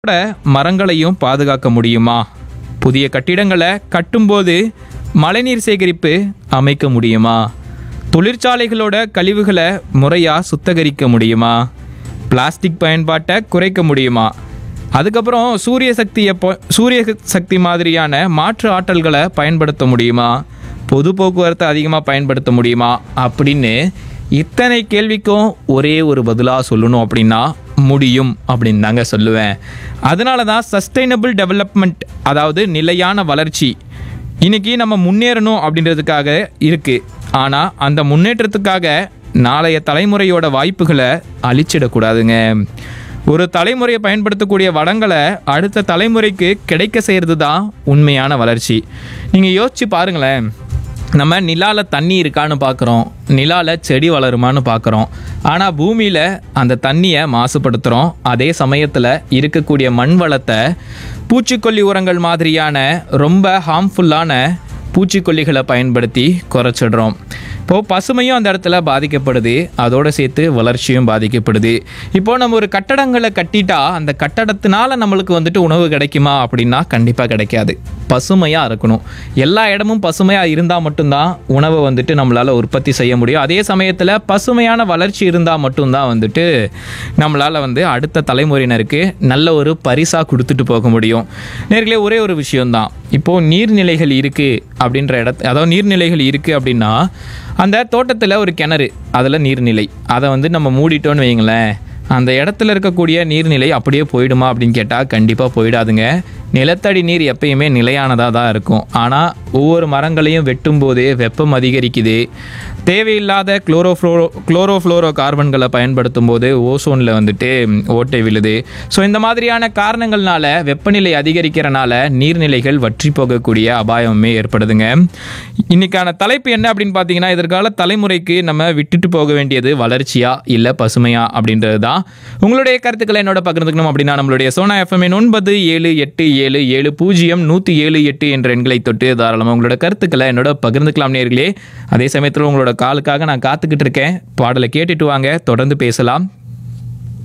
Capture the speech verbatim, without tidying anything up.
கூட மரங்களையும் பாதுகாக்க முடியுமா? புதிய கட்டிடங்களை கட்டும்போது மழைநீர் சேகரிப்பு அமைக்க முடியுமா? தொழிற்சாலைகளோட கழிவுகளை முறையாக சுத்தகரிக்க முடியுமா? பிளாஸ்டிக் பயன்பாட்டை குறைக்க முடியுமா? அதுக்கப்புறம் சூரிய சக்தியை பொ சூரிய சக்தி மாதிரியான மாற்று ஆற்றல்களை பயன்படுத்த முடியுமா? பொது போக்குவரத்தை அதிகமாக பயன்படுத்த முடியுமா? அப்படின்னு இத்தனை கேள்விக்கும் ஒரே ஒரு பதிலாக சொல்லணும் அப்படின்னா முடியும் அப்படின்னு தாங்க சொல்லுவேன். அதனால தான் சஸ்டைனபிள் டெவலப்மெண்ட், அதாவது நிலையான வளர்ச்சி, இன்னைக்கு நம்ம முன்னேறணும் அப்படின்றதுக்காக இருக்குது. ஆனால் அந்த முன்னேற்றத்துக்காக நாளைய தலைமுறையோட வாய்ப்புகளை அழிச்சிடக்கூடாதுங்க. ஒரு தலைமுறையை பயன்படுத்தக்கூடிய வளங்களை அடுத்த தலைமுறைக்கு கிடைக்க செய்கிறது தான் உண்மையான வளர்ச்சி. நீங்கள் யோசிச்சு பாருங்களேன், நம்ம நிலாவில் தண்ணி இருக்கான்னு பார்க்குறோம், நிலாவில் செடி வளருமான்னு பார்க்குறோம். ஆனால் பூமியில் அந்த தண்ணியை மாசுபடுத்துகிறோம். அதே சமயத்தில் இருக்கக்கூடிய மண் வளத்தை பூச்சிக்கொல்லி உரங்கள் மாதிரியான ரொம்ப ஹார்ம்ஃபுல்லான பூச்சிக்கொல்லிகளை பயன்படுத்தி குறைச்சிடுறோம். இப்போது பசுமையும் அந்த இடத்துல பாதிக்கப்படுது, அதோடு சேர்த்து வளர்ச்சியும் பாதிக்கப்படுது. இப்போது நம்ம ஒரு கட்டடங்களை கட்டிட்டா அந்த கட்டடத்தினால நம்மளுக்கு வந்துட்டு உணவு கிடைக்குமா அப்படின்னா கண்டிப்பாக கிடைக்காது. பசுமையாக இருக்கணும். எல்லா இடமும் பசுமையாக இருந்தால் மட்டும்தான் உணவை வந்துட்டு நம்மளால் உற்பத்தி செய்ய முடியும். அதே சமயத்தில் பசுமையான வளர்ச்சி இருந்தால் மட்டும்தான் வந்துட்டு நம்மளால் வந்து அடுத்த தலைமுறையினருக்கு நல்ல ஒரு பரிசாக கொடுத்துட்டு போக முடியும். நேர்களே, ஒரே ஒரு விஷயம்தான், இப்போது நீர்நிலைகள் இருக்குது அப்படின்ற இடத்து அதாவது நீர்நிலைகள் இருக்குது அப்படின்னா அந்த தோட்டத்தில் ஒரு கிணறு, அதில் நீர்நிலை, அதை வந்து நம்ம மூடிட்டோன்னு வைங்களேன், அந்த இடத்துல இருக்கக்கூடிய நீர்நிலை அப்படியே போயிடுமா அப்படின்னு கேட்டால் கண்டிப்பாக போயிடாதுங்க. நிலத்தடி நீர் எப்பயுமே நிலையானதாக தான் இருக்கும். ஆனால் ஒவ்வொரு மரங்களையும் வெட்டும் போதே வெப்பம் அதிகரிக்குது. தேவையில்லாத குளோரோஃப்ளோரோ குளோரோஃப்ளோரோ கார்பன்களை பயன்படுத்தும் போது ஓசோனில் வந்துட்டு ஓட்டை விழுது. ஸோ இந்த மாதிரியான காரணங்கள்னால வெப்பநிலை அதிகரிக்கிறனால நீர்நிலைகள் வற்றி போகக்கூடிய அபாயமே ஏற்படுதுங்க. இன்னைக்கான தலைப்பு என்ன அப்படின்னு பார்த்தீங்கன்னா, எதிர்கால தலைமுறைக்கு நம்ம விட்டுட்டு போக வேண்டியது வளர்ச்சியா இல்லை பசுமையா அப்படின்றது தான். உங்களுடைய கருத்துக்களை என்னோட பகிர்ந்துக்கணும் அப்படின்னா நம்மளுடைய சோனா எஃப்எம் ஒன்பது ஏழு எட்டு ஏழு ஏழு பூஜ்ஜியம் நூற்றி ஏழு எட்டு என்ற எண்களை தொட்டு தாராளமாக உங்களோட கருத்துக்களை என்னோட பகிர்ந்துக்கலாம் நேர்களே. அதே சமயத்தில் உங்களோட காலுக்காக நான் காத்துக்கிட்டு இருக்கேன். பாடலை கேட்டுட்டு வாங்க, தொடர்ந்து பேசலாம்.